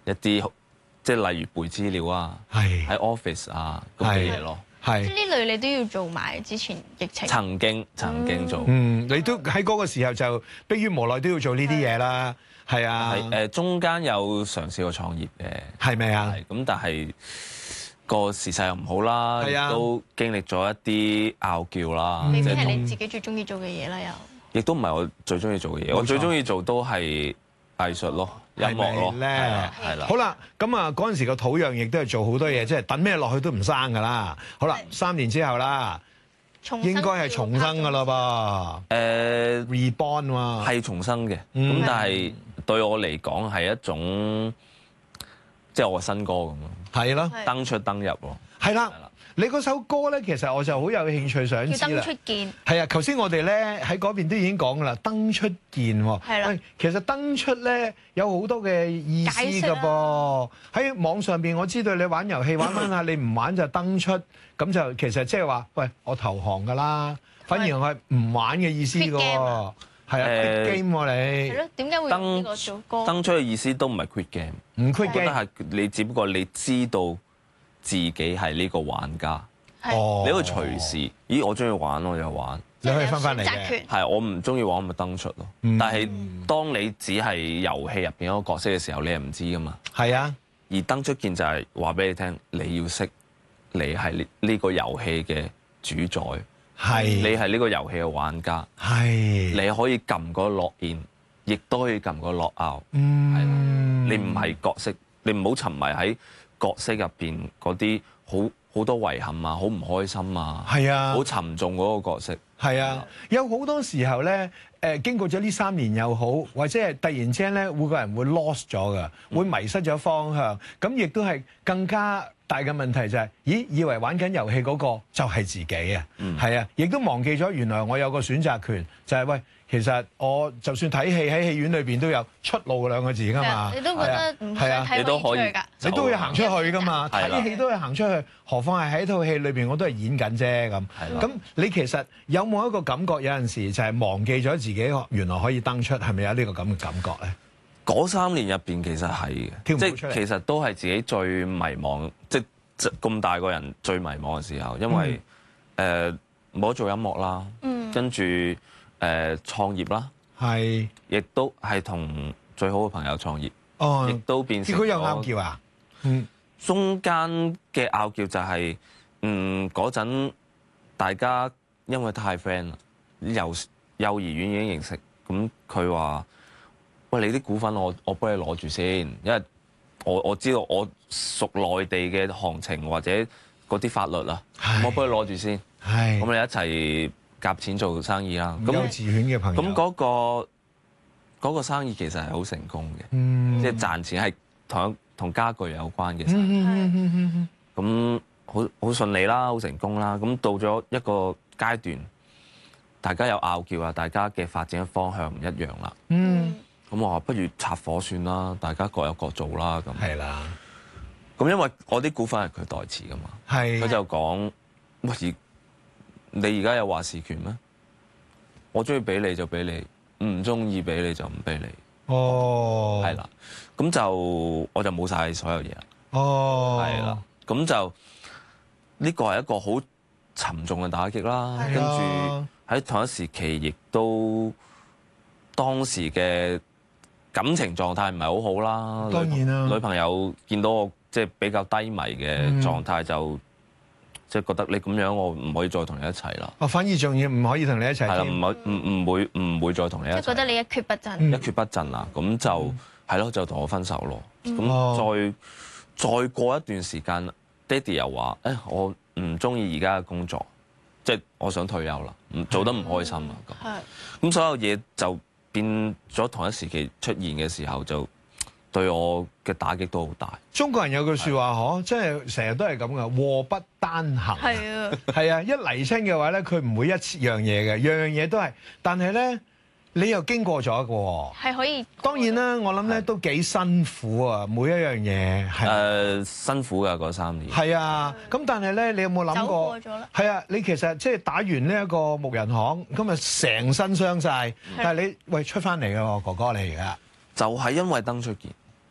一啲即係例如背資料啊，喺 office 啊嗰啲嘢咯。 係即係呢類你都要做埋，之前疫情曾經做。 你都喺嗰個時候就迫於無奈都要做呢啲嘢啦。係啊。 中間有嘗試過創業嘅。係咪啊？ 咁但係個時勢又唔好啦，亦都經歷咗一啲拗撬啦。 未必係你自己最中意做嘅嘢啦，又。 亦都唔係我最中意做嘅嘢，我最中意做都係藝術咯。音樂咯，係啦。 好啦，咁啊嗰陣時個土壤亦都係做好多嘢，即係等咩落去都唔生㗎啦。好啦，3年之後啦，應該係重生㗎啦噃。reborn 喎， 係重生嘅。咁但係對我嚟講係一種即係我嘅新歌咁咯。 係咯， 登出登入喎。係啦。你嗰首歌咧，其實我就好有興趣想知啦。 叫登出見。 係啊，頭先我哋咧喺嗰邊都已經講㗎啦，登出見喎。 係啦。 其實登出咧有好多嘅意思㗎噃。喺網上邊我知道你玩遊戲玩下，你唔玩就登出，咁就其實即係話，喂，我投降㗎啦。反而我係唔玩嘅意思㗎喎。係啊，quit game 喎你。係咯， 點解會用呢個做歌？ 登出嘅意思都唔係 quit game， 唔 quit game。 我覺得係你只不過你知道自己係呢個玩家，你可以隨時，咦我中意玩我就玩， 你可以翻返嚟嘅。 係我唔中意玩咪登出咯。但係當你只係遊戲入邊一個角色嘅時候，你係唔知噶嘛。 係啊， 而登出鍵就係話俾你聽，你要識你係呢個遊戲嘅主宰，你係呢個遊戲嘅玩家，你可以撳個落 in， 亦都可以撳個落 out。係啦，你唔係角色，你唔好沉迷喺角色入邊嗰啲好多遺憾啊，好唔開心啊，好沉重嗰個角色。 係啊，有好多時候咧，經過咗呢3年又好，或者係突然之間咧，每個人會 lost 咗㗎，會迷失咗方向。咁亦都係更加大嘅問題就係，以為玩緊遊戲嗰個就係自己啊。係啊，亦都忘記咗原來我有個選擇權，就係喂。其實我就算睇戲喺戲院裏邊都有出路2個字㗎嘛， 你都覺得唔想睇你都可以㗎， 你都會行出去㗎嘛，睇戲都係行出去，何況係喺套戲裏邊我都係演緊啫咁。咁你其實有冇一個感覺？有陣時就係忘記咗自己原來可以登出，係咪有呢個咁嘅感覺咧？ 嗰3年入邊其實係嘅，即係其實都係自己最迷茫，即係咁大個人最迷茫嘅時候，因為冇得做音樂啦，跟住。創業啦，亦都係同最好嘅朋友創業，亦都變成。 結果有拗撬啊？ 中間嘅拗撬就係，嗰陣大家因為太 friend 啦，由幼兒園已經認識，咁佢話：喂，你啲股份我幫你攞住先，因為我知道我屬內地嘅行情或者嗰啲法律啊，我幫你攞住先，咁你一齊夾錢做生意啦。 幼稚園嘅朋友。 咁嗰個生意其實係好成功嘅，即係賺錢係同家具有關嘅生意。咁好順利啦，好成功啦。咁到咗一個階段，大家有拗撬啊，大家嘅發展嘅方向唔一樣啦。咁我話不如拆夥算啦，大家各有各做啦。咁係啦。 咁因為我啲股份係佢代持噶嘛，佢就講：喂，你而家有話事權咩？我中意俾你就俾你，唔中意俾你就唔俾你。係啦，咁就我就冇晒所有嘢啦。係啦，咁就呢個係一個好沉重嘅打擊啦。跟住喺同一時期，亦都當時嘅感情狀態唔係好好啦。 當然啦， 女朋友見到我即係比較低迷嘅狀態就。即係覺得你咁樣，我唔可以再同你一齊啦。 反而仲要唔可以同你一齊。 係啦，唔會再同你一齊。 即係覺得你一蹶不振。 一蹶不振啦，咁就係咯，就同我分手咯。咁再過一段時間，爹哋又話：我唔中意而家嘅工作，即係我想退休啦，做得唔開心啦。咁所有嘢就變咗同一時期出現嘅時候就。對我嘅打擊都好大。 中國人有句説話，即係成日都係咁噶，禍不單行。係啊，一嚟親嘅話咧，佢唔會一樣嘢嘅，樣嘢都係。但係咧，你又經過咗一個， 係可以。當然啦，我諗咧都幾辛苦啊，每一樣嘢。 辛苦㗎嗰3年。 係啊，咁但係咧，你有冇諗過？ 走過咗啦。 係啊，你其實即係打完呢一個木人行，今日成身傷晒，但係你出翻嚟嘅喎，哥哥你而家。 就係因為登出鍵。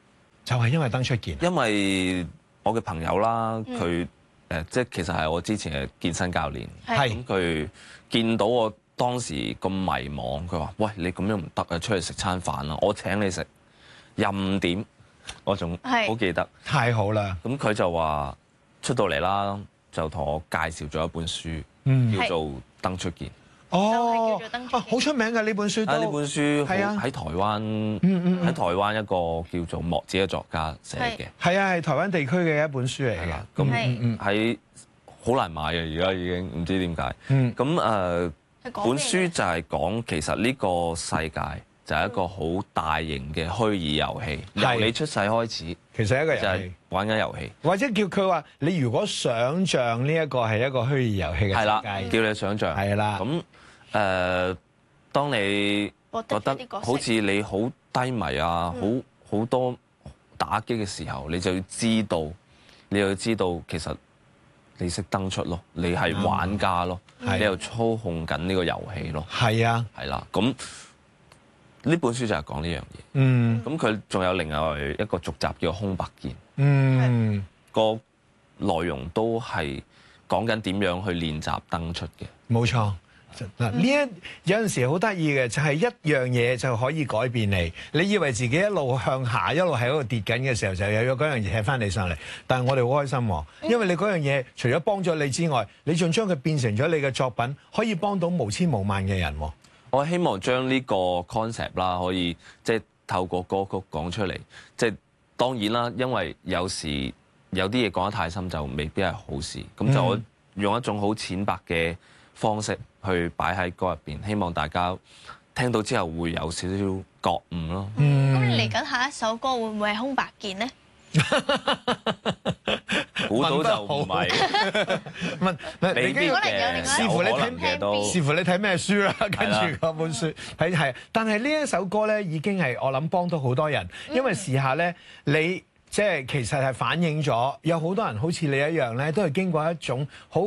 就係因為登出健。 因為我嘅朋友啦，佢即係其實係我之前嘅健身教練，咁佢見到我當時咁迷茫，佢話：喂，你咁樣唔得啊，出去食餐飯啦，我請你食任點，我仲好記得。 太好啦！ 咁佢就話出到嚟啦，就同我介紹咗一本書，叫做《登出健》。 哦，好出名嘅呢本書都。 呢本書喺台灣，喺台灣一個叫做莫子嘅作家寫嘅。係啊， 係台灣地區嘅一本書嚟嘅。 咁喺好難買嘅，而家已經唔知點解。咁本書就係講其實呢個世界就係一個好大型嘅虛擬遊戲，由你出世開始， 其實係一個遊戲， 就係玩緊遊戲， 或者叫佢話你如果想像呢一個係一個虛擬遊戲嘅世界， 叫你想像係啦。咁當你覺得好似你好低迷啊，好多打擊嘅時候，你就要知道，其實你識登出咯，你係玩家咯，你又操控緊呢個遊戲咯。係啊，係啦。咁呢本書就係講呢樣嘢。咁佢仲有另外一個續集叫做《空白鍵》。個內容都係講緊點樣去練習登出嘅。冇錯。嗱，有陣時好得意嘅，就係一樣嘢就可以改變你。你以為自己一路向下，一路喺嗰度跌緊嘅時候，就有嗰樣嘢踢翻你上嚟。但係我哋好開心，因為你嗰樣嘢除咗幫咗你之外，你仲將佢變成咗你嘅作品，可以幫到無千無萬嘅人。我希望將呢個 concept 啦，可以即係透過歌曲講出嚟。即係當然啦，因為有時有啲嘢講得太深，就未必係好事。咁就我用一種好淺白嘅方式去擺喺歌入邊，希望大家聽到之後會有少少覺悟咯。 咁你嚟緊下一首歌會唔會係空白鍵呢？ 估到就唔係。 問你可能有另外視乎你睇咩書啦，跟住嗰本書係。但係呢一首歌咧，已經係我諗幫到好多人，因為時下咧你即係其實係反映咗有好多人好似你一樣咧，都係經過一種好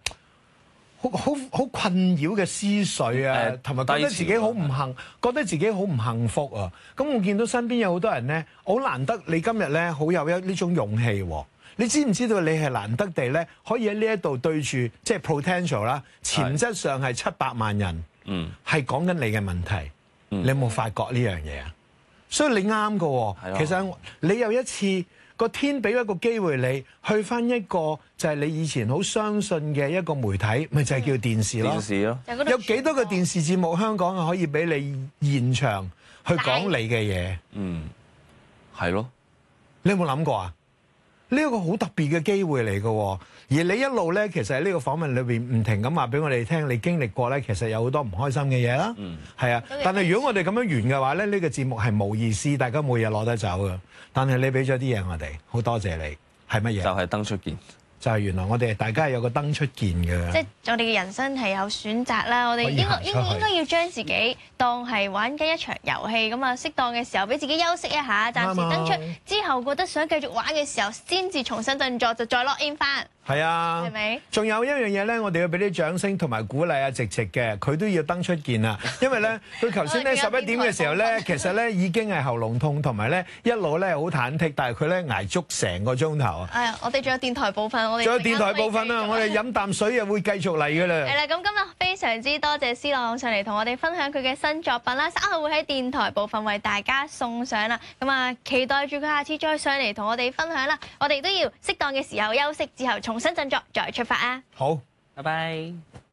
困擾嘅思緒啊，同埋覺得自己好唔幸福啊。咁我見到身邊有好多人咧，好難得你今日咧好有呢種勇氣喎。你知唔知道你係難得地咧可以喺呢一度對住即係 potential 啦，潛質上係700萬人，係講緊你嘅問題。你有冇發覺呢樣嘢啊？所以你啱㗎喎。其實你有一次個天俾一個機會你去返一個就係你以前好相信嘅一個媒體，咪就係叫電視咯。電視咯，有幾多個電視節目香港係可以俾你現場去講你嘅嘢？係咯。你有冇諗過啊？呢一個好特別嘅機會嚟嘅，而你一路咧，其實喺呢個訪問裏邊唔停咁話俾我哋聽，你經歷過咧，其實有好多唔開心嘅嘢啦。係啊，但係如果我哋咁樣完嘅話咧，呢個節目係冇意思，大家冇嘢攞得走嘅。但係你俾咗啲嘢我哋，好多謝你。係乜嘢？就係登出鍵。就係原來我哋大家係有個登出鍵嘅。即係我哋嘅人生係有選擇啦，我哋應該要將自己當係玩緊一場遊戲咁啊，適當嘅時候俾自己休息一下，暫時登出之後覺得想繼續玩嘅時候，先至重新振作，就再 log in 翻。係啊，係咪？仲有一樣嘢咧，我哋要俾啲掌聲同埋鼓勵啊！直嘅，佢都要登出鍵啊！因為咧，佢頭先咧11點嘅時候咧，其實咧已經係喉嚨痛同埋咧一路咧好忐忑，但係佢咧捱足成個鐘頭啊！係啊，我哋仲有電台部分，仲有電台部分啊！我哋飲啖水又會繼續嚟㗎啦！係啦，咁今日非常之多謝思朗上嚟同我哋分享佢嘅新作品啦，稍後會喺電台部分為大家送上啦。咁啊，期待住佢下次再上嚟同我哋分享啦！我哋都要適當嘅時候休息之後重新振作再出發啊！好，拜拜。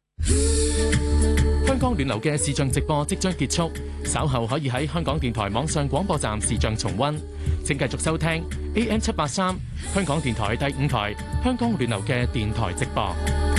香港暖流嘅視像直播即將結束，稍後可以喺香港電台網上廣播站視像重溫。請繼續收聽 AM783香港電台第5台香港暖流嘅電台直播。